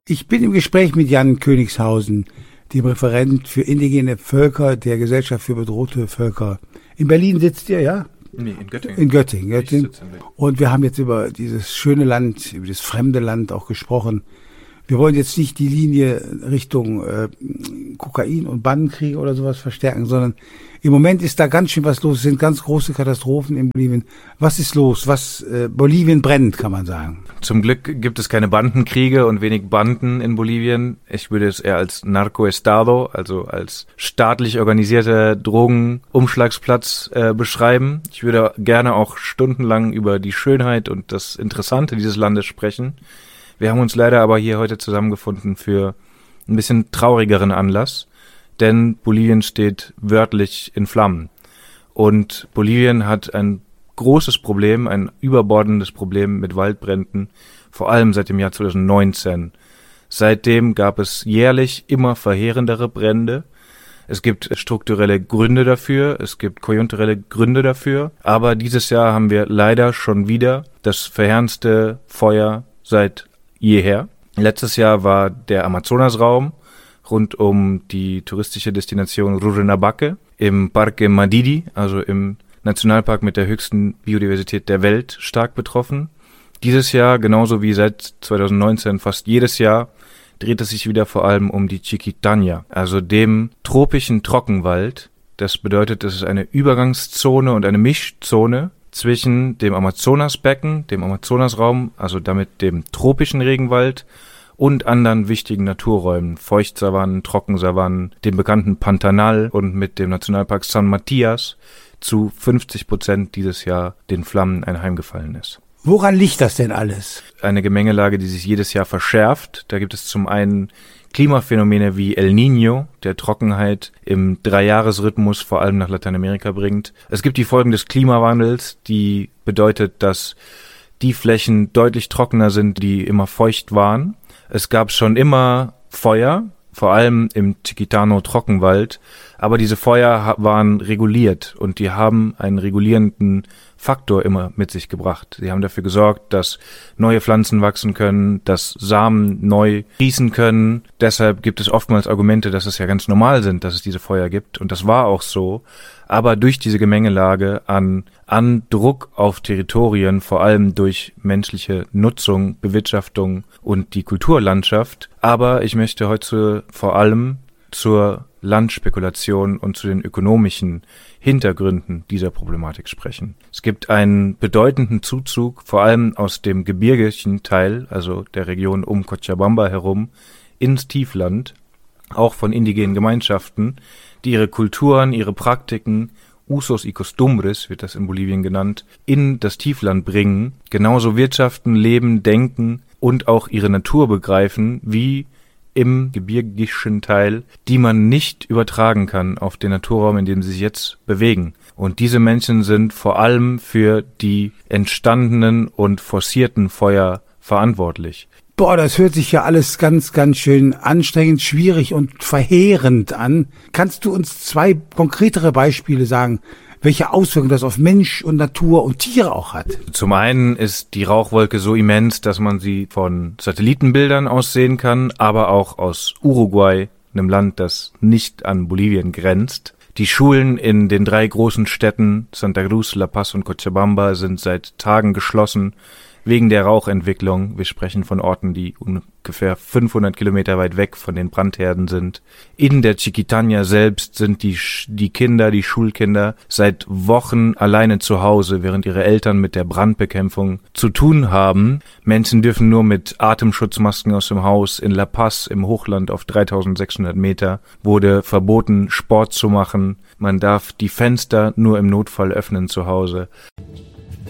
Ich bin im Gespräch mit Jan Königshausen, dem Referent für indigene Völker der Gesellschaft für bedrohte Völker. In Berlin sitzt ihr, ja? Nee, in Göttingen. In Göttingen. Ich sitze in Berlin. Und wir haben jetzt über dieses schöne Land, über das fremde Land auch gesprochen. Wir wollen jetzt nicht die Linie Richtung Kokain und Bandenkriege oder sowas verstärken, sondern im Moment ist da ganz schön was los. Es sind ganz große Katastrophen in Bolivien. Was ist los? Bolivien brennt, kann man sagen. Zum Glück gibt es keine Bandenkriege und wenig Banden in Bolivien. Ich würde es eher als Narcoestado, also als staatlich organisierter Drogenumschlagsplatz beschreiben. Ich würde gerne auch stundenlang über die Schönheit und das Interessante dieses Landes sprechen. Wir haben uns leider aber hier heute zusammengefunden für ein bisschen traurigeren Anlass, denn Bolivien steht wörtlich in Flammen. Und Bolivien hat ein großes Problem, ein überbordendes Problem mit Waldbränden, vor allem seit dem Jahr 2019. Seitdem gab es jährlich immer verheerendere Brände. Es gibt strukturelle Gründe dafür, es gibt konjunkturelle Gründe dafür, aber dieses Jahr haben wir leider schon wieder das verheerendste Feuer seit jeher. Letztes Jahr war der Amazonasraum rund um die touristische Destination Rurrenabaque im Parque Madidi, also im Nationalpark mit der höchsten Biodiversität der Welt, stark betroffen. Dieses Jahr, genauso wie seit 2019 fast jedes Jahr, dreht es sich wieder vor allem um die Chiquitania, also dem tropischen Trockenwald. Das bedeutet, es ist eine Übergangszone und eine Mischzone zwischen dem Amazonasbecken, dem Amazonasraum, also damit dem tropischen Regenwald und anderen wichtigen Naturräumen, Feuchtsavannen, Trockensavannen, dem bekannten Pantanal und mit dem Nationalpark San Matias zu 50% dieses Jahr den Flammen anheimgefallen ist. Woran liegt das denn alles? Eine Gemengelage, die sich jedes Jahr verschärft. Da gibt es zum einen Klimaphänomene wie El Niño, der Trockenheit im 3-Jahres-Rhythmus vor allem nach Lateinamerika bringt. Es gibt die Folgen des Klimawandels, die bedeutet, dass die Flächen deutlich trockener sind, die immer feucht waren. Es gab schon immer Feuer, vor allem im Chiquitano-Trockenwald, aber diese Feuer waren reguliert und die haben einen regulierenden Faktor immer mit sich gebracht. Sie haben dafür gesorgt, dass neue Pflanzen wachsen können, dass Samen neu sprießen können. Deshalb gibt es oftmals Argumente, dass es ja ganz normal sind, dass es diese Feuer gibt. Und das war auch so. Aber durch diese Gemengelage an Druck auf Territorien, vor allem durch menschliche Nutzung, Bewirtschaftung und die Kulturlandschaft. Aber ich möchte heute vor allem zur Landspekulation und zu den ökonomischen Hintergründen dieser Problematik sprechen. Es gibt einen bedeutenden Zuzug, vor allem aus dem gebirgigen Teil, also der Region um Cochabamba herum, ins Tiefland, auch von indigenen Gemeinschaften, die ihre Kulturen, ihre Praktiken, Usos y Costumbres wird das in Bolivien genannt, in das Tiefland bringen, genauso wirtschaften, leben, denken und auch ihre Natur begreifen, wie im gebirgischen Teil, die man nicht übertragen kann auf den Naturraum, in dem sie sich jetzt bewegen. Und diese Menschen sind vor allem für die entstandenen und forcierten Feuer verantwortlich. Boah, das hört sich ja alles ganz, ganz schön anstrengend, schwierig und verheerend an. Kannst du uns 2 konkretere Beispiele sagen, welche Auswirkungen das auf Mensch und Natur und Tiere auch hat? Zum einen ist die Rauchwolke so immens, dass man sie von Satellitenbildern aus sehen kann, aber auch aus Uruguay, einem Land, das nicht an Bolivien grenzt. Die Schulen in den 3 großen Städten Santa Cruz, La Paz und Cochabamba sind seit Tagen geschlossen wegen der Rauchentwicklung. Wir sprechen von Orten, die ungefähr 500 Kilometer weit weg von den Brandherden sind. In der Chiquitania selbst sind die Kinder, die Schulkinder, seit Wochen alleine zu Hause, während ihre Eltern mit der Brandbekämpfung zu tun haben. Menschen dürfen nur mit Atemschutzmasken aus dem Haus. In La Paz, im Hochland auf 3600 Meter, wurde verboten, Sport zu machen. Man darf die Fenster nur im Notfall öffnen zu Hause.